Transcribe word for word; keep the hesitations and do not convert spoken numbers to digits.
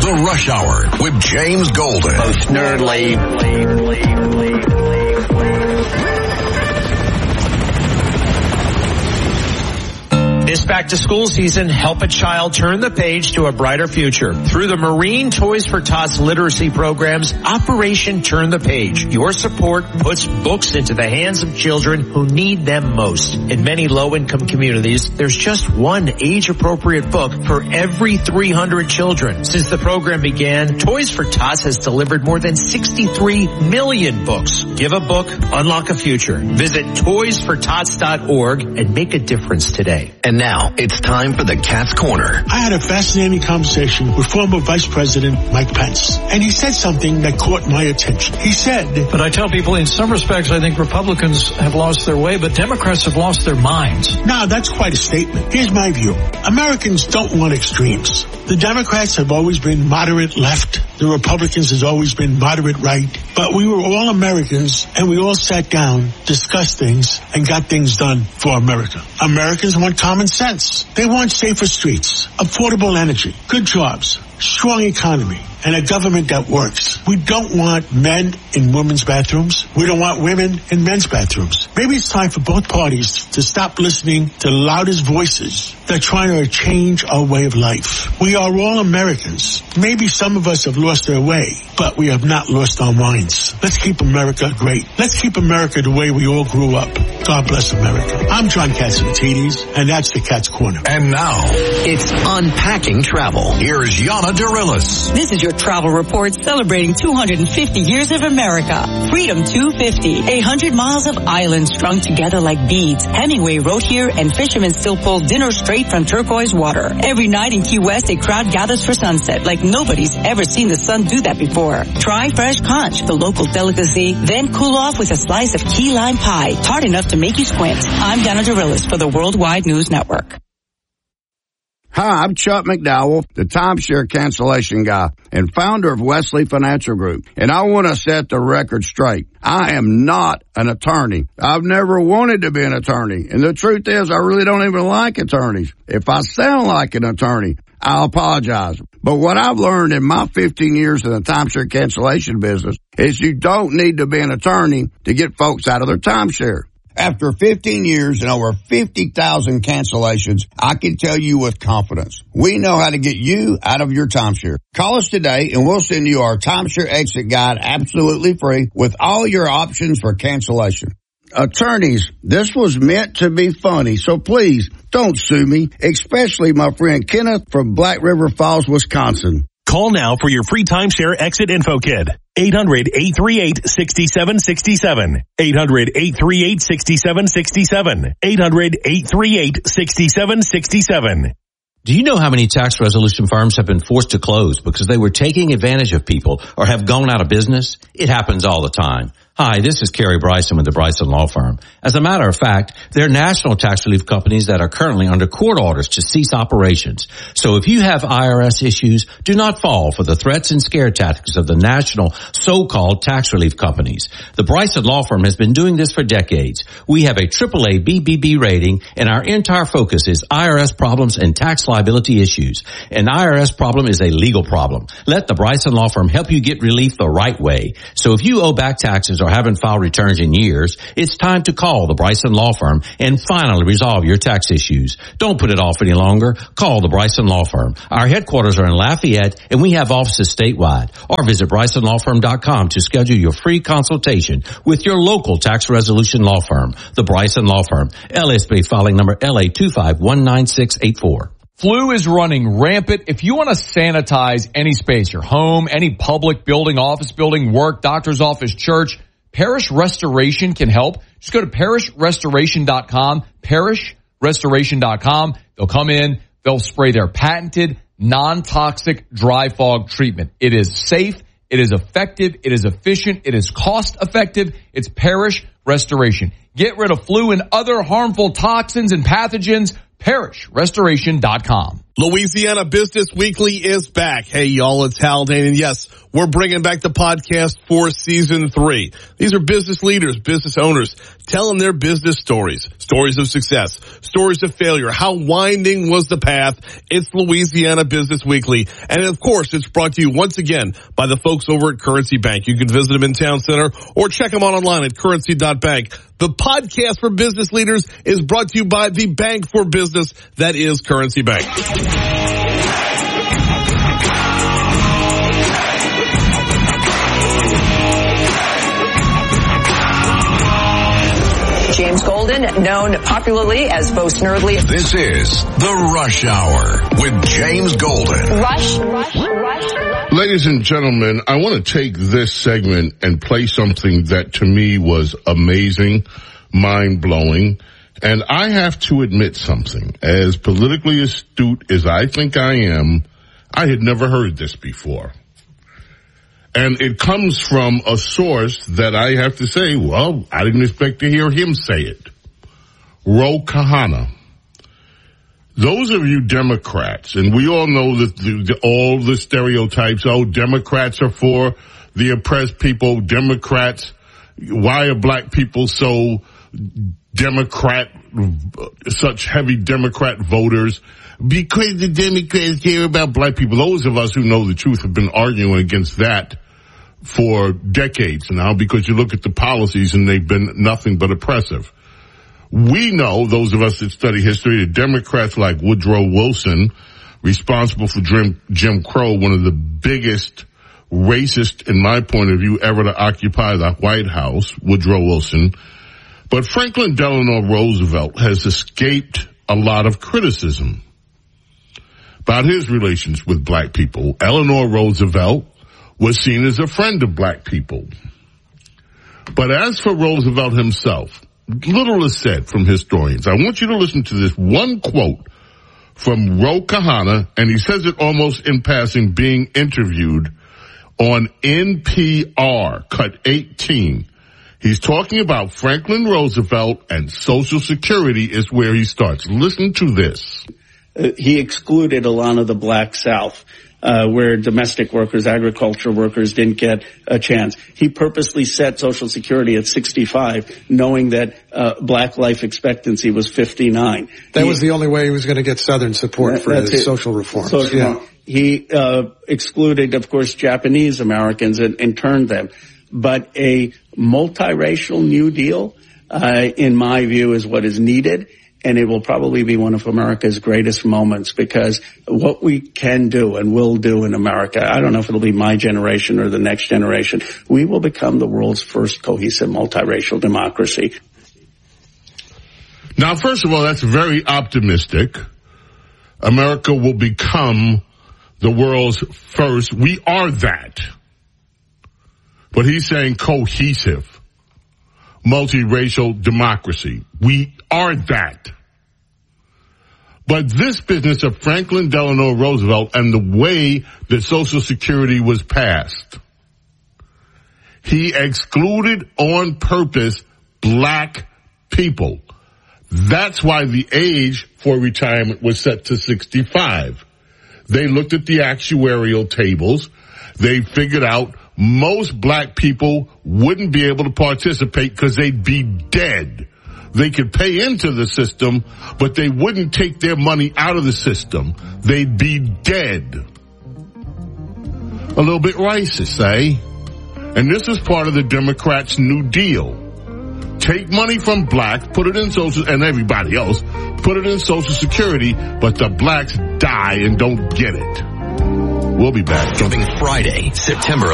The Rush Hour with James Golden. Most nerdly. This back-to-school season, help a child turn the page to a brighter future. Through the Marine Toys for Tots literacy programs, Operation Turn the Page. Your support puts books into the hands of children who need them most. In many low-income communities, there's just one age-appropriate book for every three hundred children. Since the program began, Toys for Tots has delivered more than sixty-three million books. Give a book, unlock a future. Visit toys for tots dot org and make a difference today. And now, it's time for the Cat's Corner. I had a fascinating conversation with former Vice President Mike Pence, and he said something that caught my attention. He said, But I tell people in some respects I think Republicans have lost their way, but Democrats have lost their minds. No, that's quite a statement. Here's my view. Americans don't want extremes. The Democrats have always been moderate left. The Republicans has always been moderate right. But we were all Americans, and we all sat down, discussed things, and got things done for America. Americans want common sense. They want safer streets, affordable energy, good jobs, strong economy, and a government that works. We don't want men in women's bathrooms. We don't want women in men's bathrooms. Maybe it's time for both parties to stop listening to the loudest voices that are trying to change our way of life. We are all Americans. Maybe some of us have lost their way, but we have not lost our minds. Let's keep America great. Let's keep America the way we all grew up. God bless America. I'm John Catsimatidis, and that's the Cat's Corner. And now, It's Unpacking Travel. here's Yana Dorillis. This is your travel report celebrating two hundred fifty years of America. Freedom two fifty, a hundred miles of islands strung together like beads. Hemingway wrote here, and fishermen still pull dinner straight from turquoise water. Every night in Key West, a crowd gathers for sunset like nobody's ever seen the sun do that before. Try fresh conch, the local delicacy, then cool off with a slice of key lime pie, tart enough to make you squint. I'm Yana Dorillis for the Worldwide News Network. Hi, I'm Chuck McDowell, the timeshare cancellation guy and founder of Wesley Financial Group. And I want to set the record straight. I am not an attorney. I've never wanted to be an attorney. And the truth is, I really don't even like attorneys. If I sound like an attorney, I'll apologize. But what I've learned in my fifteen years in the timeshare cancellation business is you don't need to be an attorney to get folks out of their timeshare. After fifteen years and over fifty thousand cancellations, I can tell you with confidence, we know how to get you out of your timeshare. Call us today and we'll send you our timeshare exit guide absolutely free with all your options for cancellation. Attorneys, this was meant to be funny, so please don't sue me, especially my friend Kenneth from Black River Falls, Wisconsin. Call now for your free timeshare exit info kit. eight hundred, eight three eight, six seven six seven. eight hundred, eight three eight, six seven six seven. eight hundred, eight three eight, six seven six seven. Do you know how many tax resolution firms have been forced to close because they were taking advantage of people or have gone out of business? It happens all the time. Hi, this is Kerry Bryson with the Bryson Law Firm. As a matter of fact, there are national tax relief companies that are currently under court orders to cease operations. So if you have I R S issues, do not fall for the threats and scare tactics of the national so-called tax relief companies. The Bryson Law Firm has been doing this for decades. We have a triple A B B B rating, and our entire focus is I R S problems and tax liability issues. An I R S problem is a legal problem. Let the Bryson Law Firm help you get relief the right way. So if you owe back taxes or haven't filed returns in years, it's time to call the Bryson Law Firm and finally resolve your tax issues. Don't put it off any longer. Call the Bryson Law Firm. Our headquarters are in Lafayette, and we have offices statewide. Or visit bryson law firm dot com to schedule your free consultation with your local tax resolution law firm. The Bryson Law Firm. L S B filing number L A two five one nine six eight four. Flu is running rampant. If you want to sanitize any space, your home, any public building, office building, work, doctor's office, church, Parish Restoration can help. Just go to parish restoration dot com, parish restoration dot com. They'll come in, they'll spray their patented non-toxic dry fog treatment. It is safe, it is effective, it is efficient, it is cost effective. It's Parish Restoration. Get rid of flu and other harmful toxins and pathogens. parish restoration dot com. Louisiana Business Weekly is back. Hey, y'all, it's Haldane, and yes, we're bringing back the podcast for season three. These are business leaders, business owners, telling their business stories, stories of success, stories of failure. How winding was the path? It's Louisiana Business Weekly. And of course, it's brought to you once again by the folks over at Currency Bank. You can visit them in Town Center or check them out online at currency dot bank. The podcast for business leaders is brought to you by the bank for business that is Currency Bank. James Golden, known popularly as Bo Snerdley. This is The Rush Hour with James Golden. Rush, rush, rush. Ladies and gentlemen, I want to take this segment and play something that to me was amazing, mind-blowing, and I have to admit something. As politically astute as I think I am, I had never heard this before. And it comes from a source that I have to say, well, I didn't expect to hear him say it. Ro Khanna. Those of you Democrats, and we all know that the, the, all the stereotypes, oh, Democrats are for the oppressed people, Democrats, why are black people so Democrat, such heavy Democrat voters? Because the Democrats care about black people. Those of us who know the truth have been arguing against that for decades now, because you look at the policies and they've been nothing but oppressive. We know, those of us that study history, that Democrats like Woodrow Wilson, responsible for Jim, Jim Crow, one of the biggest racist, in my point of view, ever to occupy the White House, Woodrow Wilson. But Franklin Delano Roosevelt has escaped a lot of criticism about his relations with black people. Eleanor Roosevelt was seen as a friend of black people. But as for Roosevelt himself, little is said from historians. I want you to listen to this one quote from Ro Khanna, and he says it almost in passing, being interviewed on N P R, cut eighteen. He's talking about Franklin Roosevelt, and Social Security is where he starts. Listen to this. Uh, he excluded a lot of the black South. Uh, where domestic workers, agricultural workers didn't get a chance. He purposely set Social Security at sixty-five, knowing that uh, black life expectancy was fifty-nine. That he, was the only way he was going to get Southern support that, for his it. social reforms. Social yeah. reform. He uh, excluded, of course, Japanese Americans and, and turned them. But a multiracial New Deal, uh, in my view, is what is needed. And it will probably be one of America's greatest moments, because what we can do and will do in America, I don't know if it'll be my generation or the next generation, we will become the world's first cohesive multiracial democracy. Now, first of all, that's very optimistic. America will become the world's first. We are that. But he's saying cohesive multiracial democracy. We are that. But this business of Franklin Delano Roosevelt and the way that Social Security was passed, he excluded on purpose black people. That's why the age for retirement was set to sixty-five. They looked at the actuarial tables. They figured out most black people wouldn't be able to participate because they'd be dead. They could pay into the system, but they wouldn't take their money out of the system. They'd be dead. A little bit racist, eh? And this is part of the Democrats' New Deal. Take money from blacks, put it in Social, and everybody else, put it in Social Security, but the blacks die and don't get it. We'll be back. Dropping Friday, September